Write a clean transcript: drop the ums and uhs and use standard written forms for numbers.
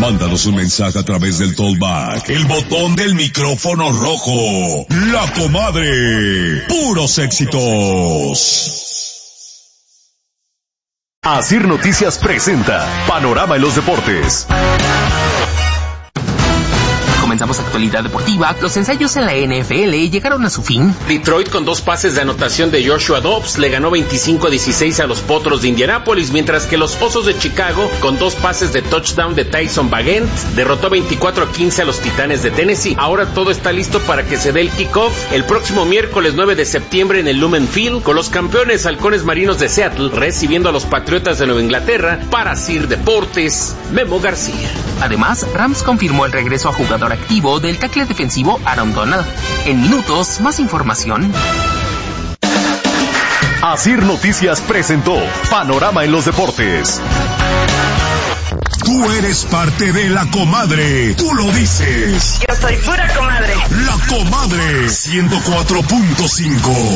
Mándanos un mensaje a través del Tollback, el botón del micrófono rojo. La Comadre. Puros éxitos. Asir Noticias presenta Panorama en los Deportes. Comenzamos actualidad deportiva. Los ensayos en la NFL llegaron a su fin. Detroit, con 2 pases de anotación de Joshua Dobbs, le ganó 25-16 a los Potros de Indianápolis, mientras que los Osos de Chicago, con 2 pases de touchdown de Tyson Bagent, derrotó 24-15 a los Titanes de Tennessee. Ahora todo está listo para que se dé el kickoff el próximo miércoles 9 de septiembre en el Lumen Field, con los campeones halcones marinos de Seattle recibiendo a los Patriotas de Nueva Inglaterra. Para Asir Deportes, Memo García. Además, Rams confirmó el regreso a jugador activo del tackle defensivo Aaron Donald. En minutos, más información. Asir Noticias presentó Panorama en los Deportes. Tú eres parte de La Comadre. Tú lo dices. Yo soy pura comadre. La Comadre 104.5.